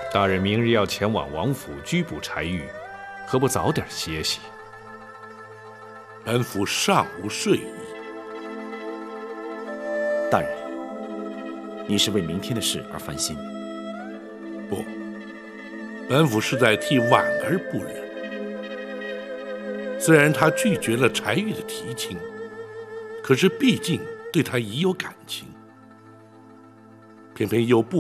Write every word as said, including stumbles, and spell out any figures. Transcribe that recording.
大人明日要前往王府拘捕柴玉，何不早点歇息？ 本府尚无睡意。 大人，你是为明天的事而烦心？ 不，本府是在替婉儿不忍。虽然她拒绝了柴玉的提亲，可是毕竟对他已有感情，偏偏又不